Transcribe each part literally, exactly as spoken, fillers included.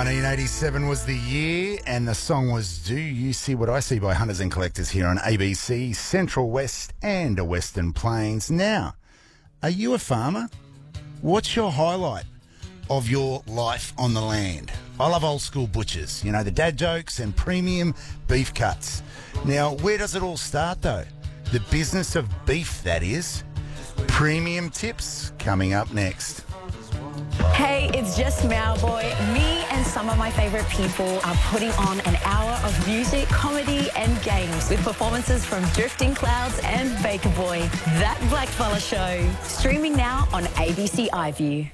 nineteen eighty-seven was the year, and the song was Do You See What I See by Hunters and Collectors here on A B C, Central West and Western Plains. Now, are you a farmer? What's your highlight of your life on the land? I love old school butchers, you know, the dad jokes and premium beef cuts. Now, where does it all start though? The business of beef, that is. Premium tips coming up next. Hey, it's just Mowboy. Me and some of my favourite people are putting on an hour of music, comedy and games with performances from Drifting Clouds and Baker Boy. That Blackfella Show. Streaming now on A B C iView.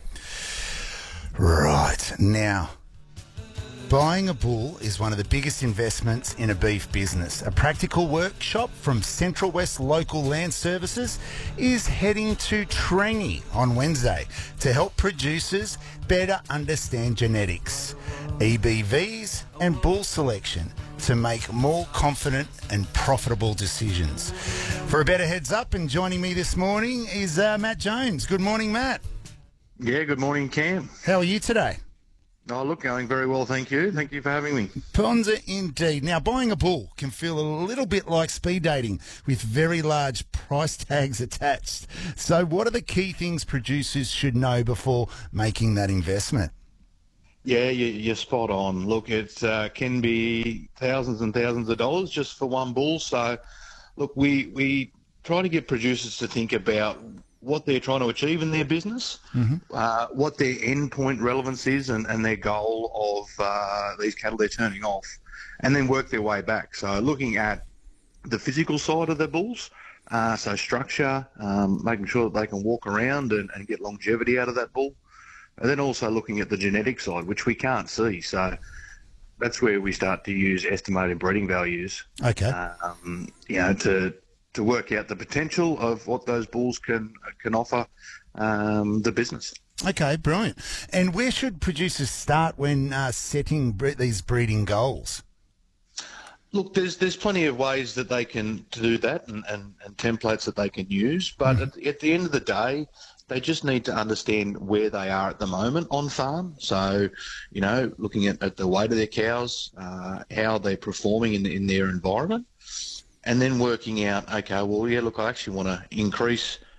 Right. Now, buying a bull is one of the biggest investments in a beef business. A practical workshop from Central West Local Land Services is heading to Trangie on Wednesday to help producers better understand genetics, E B Vs and bull selection to make more confident and profitable decisions. For a better heads up, and joining me this morning is uh, Matt Jones. Good morning, Matt. Yeah, good morning, Cam. How are you today? Oh, look, going very well, thank you. Thank you for having me. Ponza indeed. Now, buying a bull can feel a little bit like speed dating with very large price tags attached. So what are the key things producers should know before making that investment? Yeah, you, you're spot on. Look, it uh, can be thousands and thousands of dollars just for one bull. So, look, we, we try to get producers to think about what they're trying to achieve in their business, mm-hmm. uh, what their endpoint relevance is and, and their goal of uh, these cattle they're turning off, and then work their way back. So looking at the physical side of the bulls, uh, so structure, um, making sure that they can walk around and, and get longevity out of that bull, and then also looking at the genetic side, which we can't see. So that's where we start to use estimated breeding values. Okay. Um, you know, to to work out the potential of what those bulls can can offer um, the business. Okay, brilliant. And where should producers start when uh, setting bre- these breeding goals? Look, there's there's plenty of ways that they can do that and, and, and templates that they can use, but mm-hmm. at, at the end of the day, they just need to understand where they are at the moment on farm. So, you know, looking at, at the weight of their cows, uh, how they're performing in, in their environment, and then working out, okay, well, yeah, look, I actually want to increase